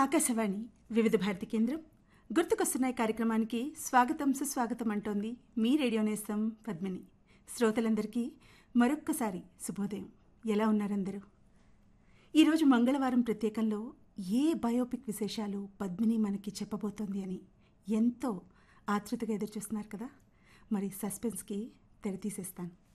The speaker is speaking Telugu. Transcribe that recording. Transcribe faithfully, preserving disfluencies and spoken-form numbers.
ఆకాశవాణి వివిధ భారతి కేంద్రం గుర్తుకొస్తున్నాయి కార్యక్రమానికి స్వాగతం సుస్వాగతం అంటోంది మీ రేడియో నేస్తం పద్మిని. శ్రోతలందరికీ మరొక్కసారి శుభోదయం. ఎలా ఉన్నారందరూ? ఈరోజు మంగళవారం ప్రత్యేకంలో ఏ బయోపిక్ విశేషాలు పద్మిని మనకి చెప్పబోతోంది అని ఎంతో ఆతృతగా ఎదురుచూస్తున్నారు కదా. మరి సస్పెన్స్కి తెరతీసేస్తాను.